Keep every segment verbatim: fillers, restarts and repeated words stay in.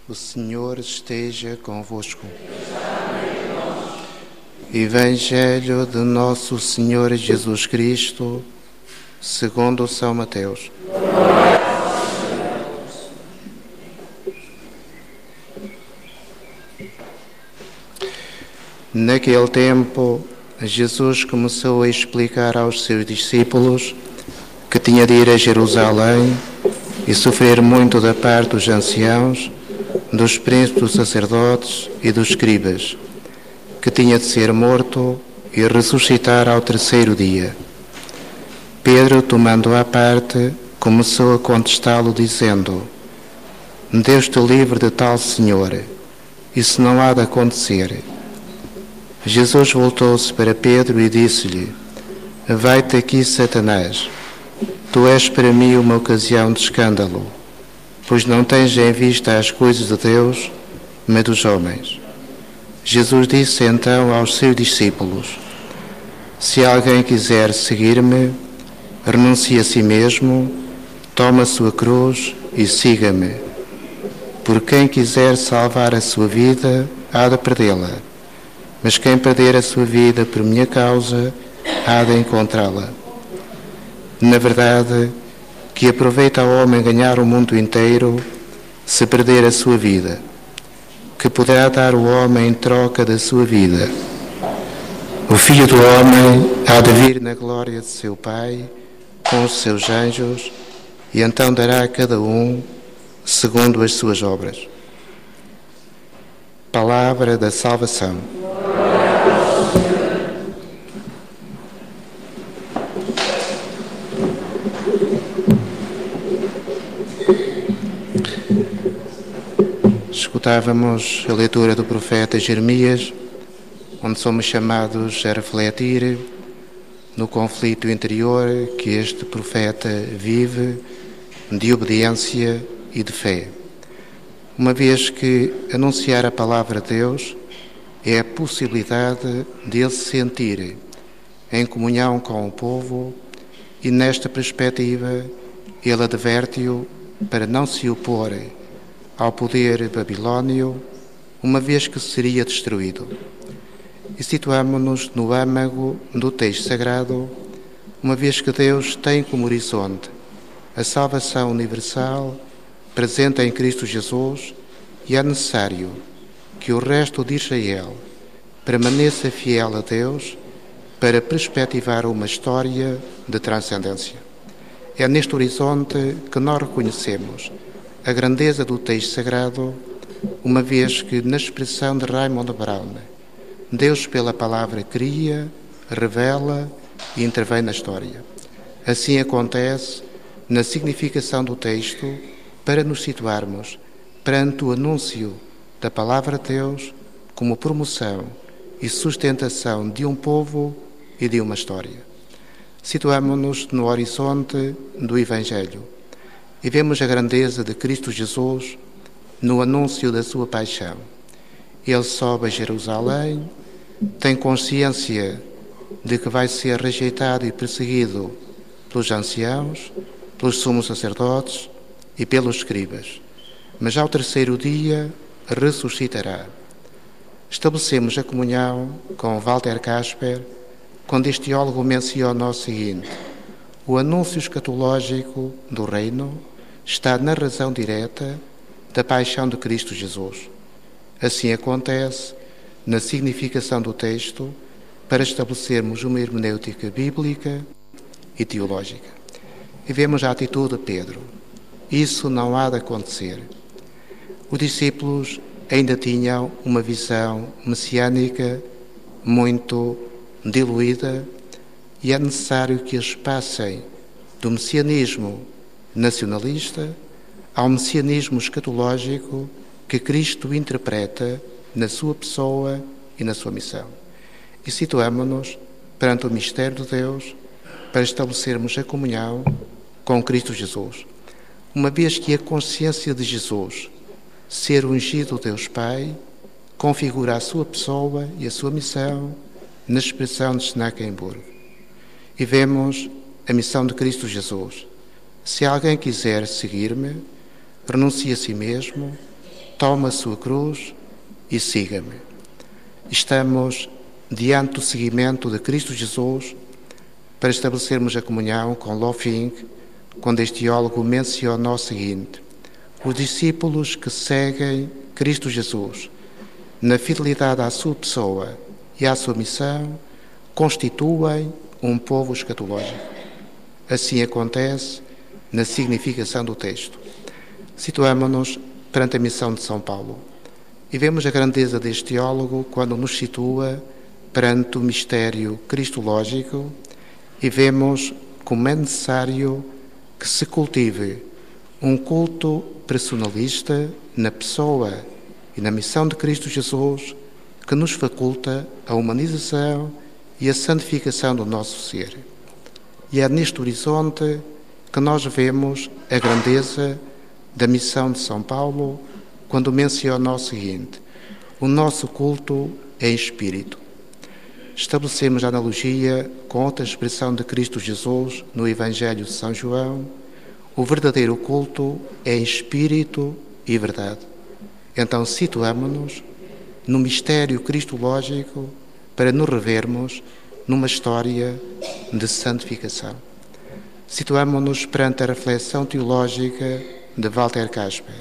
O Senhor esteja convosco. Evangelho de nosso Senhor Jesus Cristo, segundo São Mateus. Naquele tempo, Jesus começou a explicar aos seus discípulos que tinha de ir a Jerusalém e sofrer muito da parte dos anciãos, dos príncipes dos sacerdotes e dos escribas, que tinha de ser morto e ressuscitar ao terceiro dia. Pedro, tomando-o à parte, começou a contestá-lo, dizendo: Deus te livre de tal Senhor, isso não há de acontecer. Jesus voltou-se para Pedro e disse-lhe: Vai-te aqui, Satanás, tu és para mim uma ocasião de escândalo, pois não tens em vista as coisas de Deus, mas dos homens. Jesus disse então aos seus discípulos: Se alguém quiser seguir-me, renuncie a si mesmo, tome a sua cruz e siga-me. Por quem quiser salvar a sua vida, há de perdê-la, mas quem perder a sua vida por minha causa, há de encontrá-la. Na verdade, que aproveita ao homem ganhar o mundo inteiro, se perder a sua vida? Que poderá dar o homem em troca da sua vida? O Filho do Homem há de vir na glória de seu Pai, com os seus anjos, e então dará a cada um segundo as suas obras. Palavra da salvação. Escutávamos a leitura do profeta Jeremias, onde somos chamados a refletir no conflito interior que este profeta vive de obediência e de fé. Uma vez que anunciar a palavra de Deus é a possibilidade de ele se sentir em comunhão com o povo, e nesta perspectiva ele adverte-o para não se opor ao poder babilónio, uma vez que seria destruído. E situamo-nos no âmago do texto sagrado, uma vez que Deus tem como horizonte a salvação universal presente em Cristo Jesus, e é necessário que o resto de Israel permaneça fiel a Deus para perspectivar uma história de transcendência. É neste horizonte que nós reconhecemos a grandeza do texto sagrado, uma vez que, na expressão de Raymond Brown, Deus pela palavra cria, revela e intervém na história. Assim acontece na significação do texto, para nos situarmos perante o anúncio da palavra de Deus como promoção e sustentação de um povo e de uma história. Situamo-nos no horizonte do Evangelho e vemos a grandeza de Cristo Jesus no anúncio da sua paixão. Ele sobe a Jerusalém, tem consciência de que vai ser rejeitado e perseguido pelos anciãos, pelos sumos sacerdotes e pelos escribas, mas ao terceiro dia ressuscitará. Estabelecemos a comunhão com Walter Casper quando este teólogo menciona o seguinte: o anúncio escatológico do reino está na razão direta da paixão de Cristo Jesus. Assim acontece na significação do texto para estabelecermos uma hermenêutica bíblica e teológica. E vemos a atitude de Pedro: isso não há de acontecer. Os discípulos ainda tinham uma visão messiânica muito diluída, e é necessário que eles passem do messianismo nacionalista ao messianismo escatológico que Cristo interpreta na sua pessoa e na sua missão. E situamo-nos perante o mistério de Deus para estabelecermos a comunhão com Cristo Jesus. Uma vez que a consciência de Jesus, ser ungido Deus Pai, configura a sua pessoa e a sua missão na expressão de Schnakenburg. E vemos a missão de Cristo Jesus: se alguém quiser seguir-me, renuncie a si mesmo, tome a sua cruz e siga-me. Estamos diante do seguimento de Cristo Jesus para estabelecermos a comunhão com Lofing, quando este teólogo menciona o seguinte: os discípulos que seguem Cristo Jesus na fidelidade à sua pessoa e à sua missão constituem um povo escatológico. Assim acontece na significação do texto. Situamo-nos perante a missão de São Paulo e vemos a grandeza deste teólogo quando nos situa perante o mistério cristológico e vemos como é necessário que se cultive um culto personalista na pessoa e na missão de Cristo Jesus, que nos faculta a humanização e a santificação do nosso ser. E é neste horizonte que nós vemos a grandeza da missão de São Paulo, quando menciona o seguinte: o nosso culto é em espírito. Estabelecemos a analogia com outra expressão de Cristo Jesus no Evangelho de São João: o verdadeiro culto é em espírito e verdade. Então situamo-nos no mistério cristológico para nos revermos numa história de santificação. Situamo-nos perante a reflexão teológica de Walter Kasper.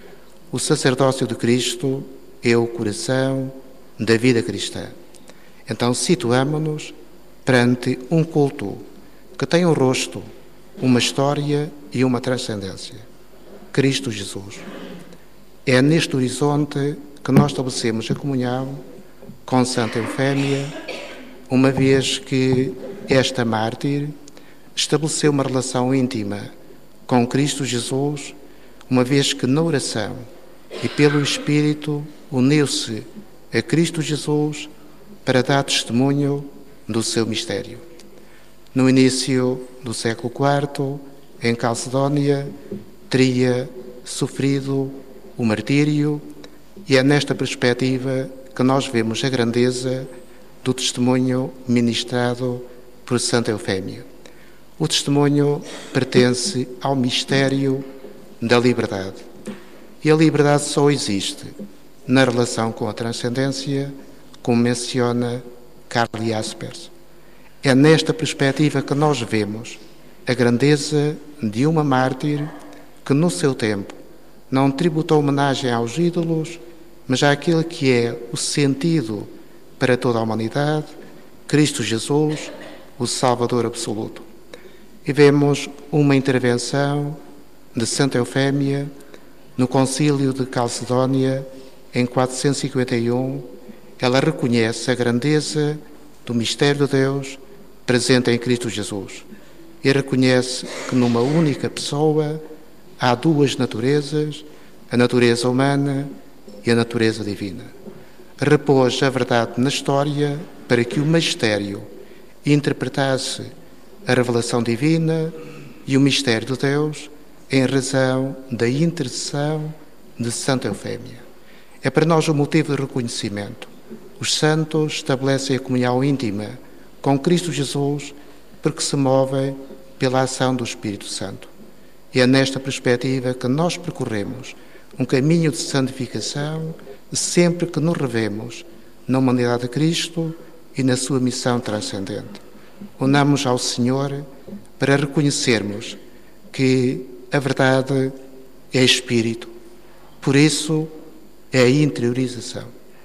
O sacerdócio de Cristo é o coração da vida cristã. Então situamo-nos perante um culto que tem um rosto, uma história e uma transcendência: Cristo Jesus. É neste horizonte que nós estabelecemos a comunhão com Santa Eufémia, uma vez que esta mártir estabeleceu uma relação íntima com Cristo Jesus, uma vez que na oração e pelo Espírito uniu-se a Cristo Jesus para dar testemunho do seu mistério. No início do século quarto, em Calcedónia, teria sofrido o martírio, e é nesta perspectiva que nós vemos a grandeza do testemunho ministrado por Santa Eufémia. O testemunho pertence ao mistério da liberdade. E a liberdade só existe na relação com a transcendência, como menciona Karl Jaspers. É nesta perspectiva que nós vemos a grandeza de uma mártir que no seu tempo não tributou homenagem aos ídolos, mas àquele que é o sentido para toda a humanidade, Cristo Jesus, o Salvador absoluto. E vemos uma intervenção de Santa Eufémia no Concílio de Calcedónia, em quatrocentos e cinquenta e um. Ela reconhece a grandeza do mistério de Deus presente em Cristo Jesus e reconhece que numa única pessoa há duas naturezas, a natureza humana e a natureza divina. Repôs a verdade na história para que o magistério interpretasse a revelação divina e o mistério de Deus em razão da intercessão de Santa Eufémia. É para nós um motivo de reconhecimento. Os santos estabelecem a comunhão íntima com Cristo Jesus porque se movem pela ação do Espírito Santo. E é nesta perspectiva que nós percorremos um caminho de santificação sempre que nos revemos na humanidade de Cristo e na sua missão transcendente. Unamos ao Senhor para reconhecermos que a verdade é Espírito. Por isso, é a interiorização.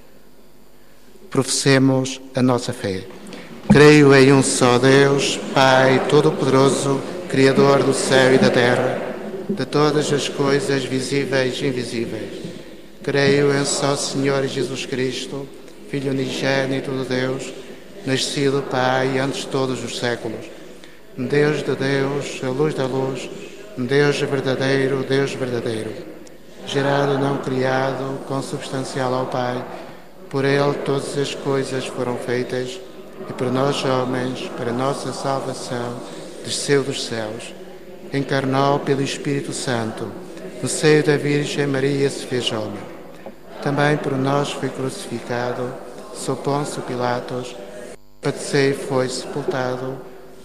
Professemos a nossa fé. Creio em um só Deus, Pai Todo-Poderoso, Criador do céu e da terra, de todas as coisas visíveis e invisíveis. Creio em só Senhor Jesus Cristo, Filho unigênito de Deus, nascido Pai antes de todos os séculos. Deus de Deus, a luz da luz, Deus verdadeiro, Deus verdadeiro. Gerado, não criado, consubstancial ao Pai, por Ele todas as coisas foram feitas, e por nós homens, para nossa salvação, desceu dos céus. Encarnou pelo Espírito Santo, no seio da Virgem Maria se fez homem. Também por nós foi crucificado, sob Pôncio Pilatos, padeceu e foi sepultado,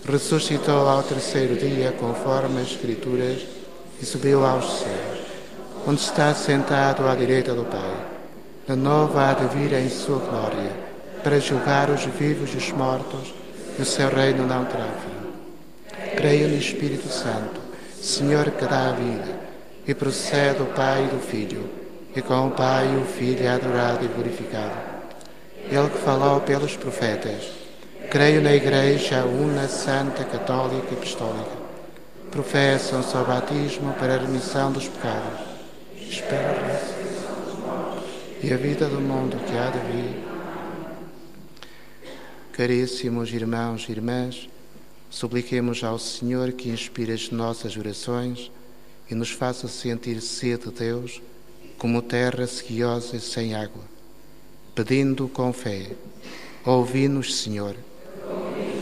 ressuscitou ao terceiro dia, conforme as Escrituras, e subiu aos céus. onde está sentado à direita do Pai. De novo há de vir em sua glória, para julgar os vivos e os mortos, e o seu reino não terá fim. Creio no Espírito Santo, Senhor que dá a vida, e procede do Pai e do Filho, e com o Pai e o Filho é adorado e glorificado. Ele que falou pelos profetas. Creio na Igreja una, santa, católica e apostólica. Professo um só batismo para a remissão dos pecados. Espero a ressurreição dos mortos e a vida do mundo que há de vir. Caríssimos irmãos e irmãs, supliquemos ao Senhor que inspire as nossas orações e nos faça sentir sede de Deus como terra sequiosa e sem água. Pedindo com fé, ouvi-nos, Senhor,